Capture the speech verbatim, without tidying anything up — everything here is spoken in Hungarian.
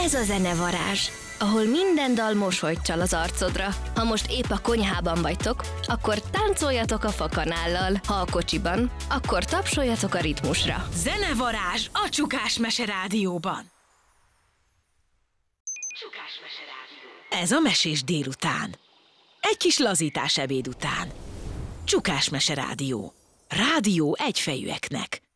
Ez a zenevarázs, ahol minden dal mosolyt csal az arcodra. Ha most épp a konyhában vagytok, akkor táncoljatok a fakanállal. Ha a kocsiban, akkor tapsoljatok a ritmusra. Zenevarázs a Csukás Mese Rádióban. Csukás Mese Rádió. Ez a mesés délután. Egy kis lazítás ebéd után. Csukás Mese Rádió. Rádió egyfejűeknek.